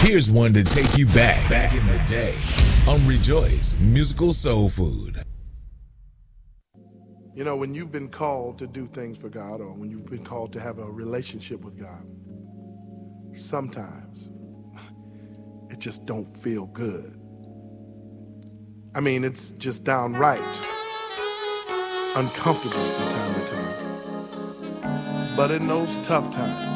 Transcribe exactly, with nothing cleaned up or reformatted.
Here's one to take you back, back in the day on Rejoice Musical Soul Food. You know, when you've been called to do things for God, or when you've been called to have a relationship with God, sometimes it just don't feel good. I mean, it's just downright uncomfortable from time to time. But in those tough times,